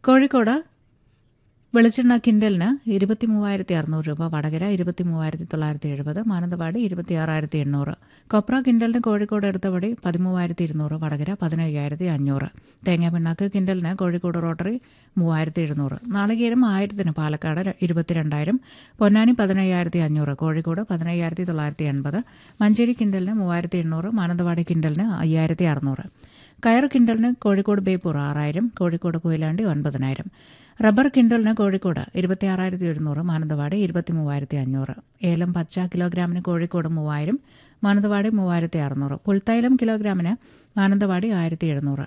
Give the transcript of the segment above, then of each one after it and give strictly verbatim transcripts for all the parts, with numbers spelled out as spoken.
കോഴിക്കോട് വെളിച്ചെണ്ണ കിൻഡലിന് ഇരുപത്തി മൂവായിരത്തി അറുന്നൂറ് രൂപ, വടകര ഇരുപത്തി മൂവായിരത്തി തൊള്ളായിരത്തി എഴുപത്, മാനന്തവാടി ഇരുപത്തി ആറായിരത്തി എണ്ണൂറ്. കൊപ്ര കിൻഡലിന് കോഴിക്കോട് എടുത്തപടി പതിമൂവായിരത്തി ഇരുന്നൂറ്, വടകര പതിനയ്യായിരത്തി അഞ്ഞൂറ്. തേങ്ങ പിണ്ണാക്ക് കിൻഡലിന് കോഴിക്കോട് റോട്ടറി മൂവായിരത്തി എഴുന്നൂറ്. നാളികേരം ആയിരത്തിന് പാലക്കാട് ഇരുപത്തിരണ്ടായിരം, പൊന്നാനി പതിനയ്യായിരത്തി അഞ്ഞൂറ്, കോഴിക്കോട് പതിനയ്യായിരത്തി തൊള്ളായിരത്തി എൺപത്. മഞ്ചേരി കിൻഡലിന് മൂവായിരത്തി എണ്ണൂറ്, മാനന്തവാടി കിൻഡലിന് അയ്യായിരത്തി അറുന്നൂറ്. കയർ കിൻഡലിന് കോഴിക്കോട് ബേപ്പൂർ ആറായിരം, കോഴിക്കോട് കൊയിലാണ്ടി ഒൻപതിനായിരം. റബ്ബർ കിൻഡലിന് കോഴിക്കോട് ഇരുപത്തിയാറായിരത്തി എഴുന്നൂറ്, മാനന്തവാടി ഇരുപത്തി മൂവായിരത്തി അഞ്ഞൂറ്. ഏലം പച്ച കിലോഗ്രാമിന് കോഴിക്കോട് മൂവായിരം, മാനന്തവാടി മൂവായിരത്തി അറുന്നൂറ്. പുൽത്തൈലം കിലോഗ്രാമിന് മാനന്തവാടി ആയിരത്തി എഴുന്നൂറ്.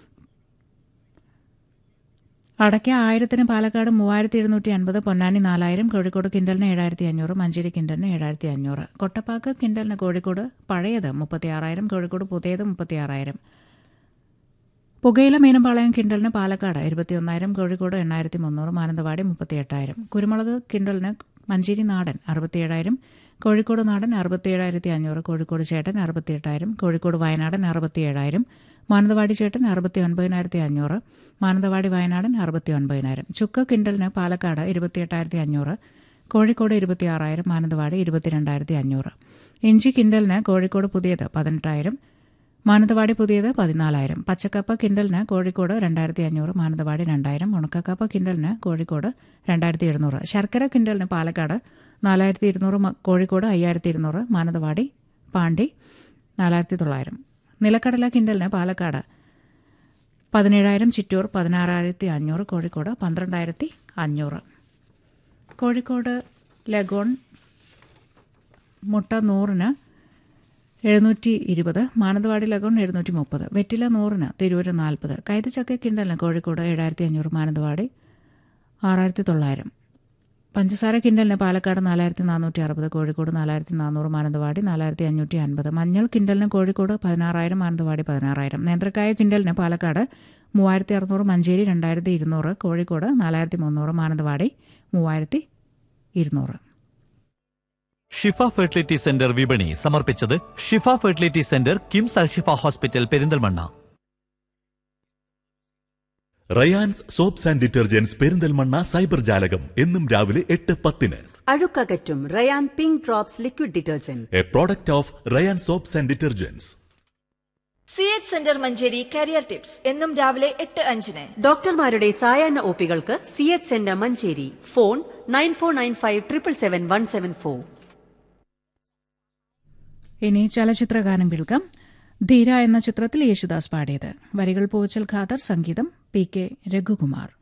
അടയ്ക്ക ആയിരത്തിന് പാലക്കാട് മൂവായിരത്തി എഴുന്നൂറ്റി അൻപത്, പൊന്നാനി നാലായിരം, കോഴിക്കോട് കിൻഡലിന് ഏഴായിരത്തി അഞ്ഞൂറ്, മഞ്ചേരി കിൻഡലിന് ഏഴായിരത്തി അഞ്ഞൂറ്. കൊട്ടപ്പാക്ക് കിൻഡലിന് കോഴിക്കോട് പഴയത് മുപ്പത്തിയാറായിരം, കോഴിക്കോട് പുതിയത് മുപ്പത്തിയാറായിരം. പുകയില മീനമ്പാളയം കിൻഡലിന് പാലക്കാട് ഇരുപത്തിയൊന്നായിരം, കോഴിക്കോട് എണ്ണായിരത്തി മുന്നൂറ്, മാനന്തവാടി മുപ്പത്തിയെട്ടായിരം. കുരുമുളക് കിൻഡലിന് മഞ്ചേരി നാടൻ അറുപത്തിയേഴായിരം, കോഴിക്കോട് നാടൻ അറുപത്തിയേഴായിരത്തി അഞ്ഞൂറ്, കോഴിക്കോട് ചേട്ടൻ അറുപത്തിയെട്ടായിരം, കോഴിക്കോട് വയനാടൻ അറുപത്തിയേഴായിരം, മാനന്തവാടി ചേട്ടൻ അറുപത്തി ഒൻപതിനായിരത്തി അഞ്ഞൂറ്, മാനന്തവാടി വയനാടൻ അറുപത്തി ഒൻപതിനായിരം. ചുക്ക് കിൻഡലിന് പാലക്കാട് ഇരുപത്തിയെട്ടായിരത്തി അഞ്ഞൂറ്, കോഴിക്കോട് ഇരുപത്തിയാറായിരം, മാനന്തവാടി ഇരുപത്തിരണ്ടായിരത്തി അഞ്ഞൂറ്. ഇഞ്ചി കിൻഡലിന് കോഴിക്കോട് പുതിയത് പതിനെട്ടായിരം, മാനന്തവാടി പുതിയത് പതിനാലായിരം. പച്ചക്കപ്പ കിൻഡലിന് കോഴിക്കോട് രണ്ടായിരത്തി അഞ്ഞൂറ്, മാനന്തവാടി രണ്ടായിരം. ഉണക്കക്കപ്പ കിൻഡലിന് കോഴിക്കോട് രണ്ടായിരത്തി എഴുന്നൂറ്. ശർക്കര കിൻഡലിന് പാലക്കാട് നാലായിരത്തി ഇരുന്നൂറ്, കോഴിക്കോട് അയ്യായിരത്തി ഇരുന്നൂറ്, മാനന്തവാടി പാണ്ടി നാലായിരത്തി തൊള്ളായിരം. നിലക്കടല കിൻഡലിന് പാലക്കാട് പതിനേഴായിരം, ചിറ്റൂർ പതിനാറായിരത്തി അഞ്ഞൂറ്, കോഴിക്കോട് പന്ത്രണ്ടായിരത്തി അഞ്ഞൂറ്. കോഴിക്കോട് ലഗോൺ മുട്ട നൂറിന് എഴുന്നൂറ്റി ഇരുപത്, മാനന്തവാടി ലഗോൺ എഴുന്നൂറ്റി മുപ്പത്. വെറ്റില നൂറിന് തിരൂര് നാൽപ്പത്. കൈതച്ചക്ക കിൻഡലിന് കോഴിക്കോട് ഏഴായിരത്തി അഞ്ഞൂറ്, മാനന്തവാടി ആറായിരത്തി തൊള്ളായിരം. പഞ്ചസാര കിൻഡലിന് പാലക്കാട് നാലായിരത്തി നാനൂറ്റി അറുപത്, കോഴിക്കോട് നാലായിരത്തി നാനൂറ്, മാനന്തവാടി നാലായിരത്തി അഞ്ഞൂറ്റി അൻപത്. മഞ്ഞൾ കിൻഡലിന് കോഴിക്കോട് പതിനാറായിരം, മാനന്തവാടി പതിനാറായിരം. നേന്ത്രക്കായ കിൻഡലിന് പാലക്കാട് മൂവായിരത്തി അറുന്നൂറ്, മഞ്ചേരി രണ്ടായിരത്തി ഇരുന്നൂറ്, കോഴിക്കോട് നാലായിരത്തി മുന്നൂറ്, മാനന്തവാടി മൂവായിരത്തി ഇരുന്നൂറ്. ഷിഫ ഫെർട്ടിലിറ്റി സെന്റർ വിപണി സമർപ്പിച്ചത് ഷിഫ fertility centre, KIMS Alshifa hospital, Perinthalmanna. Rayan's soaps and detergents, Perinthalmanna cyber ജാലകം എന്നും രാവിലെ എട്ട് പത്തിന്. അഴുക്കകറ്റും Ryan pink drops liquid detergent, A product of Ryan soaps and detergents. C H centre Manjeri career tips എന്നും രാവിലെ എട്ട് അഞ്ചിന്. ഡോക്ടർമാരുടെ സായാഹ്ന ഒപികൾക്ക് C H centre Manjeri. Phone nine four nine five triple seven one seven four. ഇനി ചലച്ചിത്രഗാനം കേൾക്കാം. ധീര എന്ന ചിത്രത്തിൽ യേശുദാസ് പാടിയത്. വരികൾ പൂച്ചൽ ഖാദർ, സംഗീതം പി കെ രഘുകുമാർ.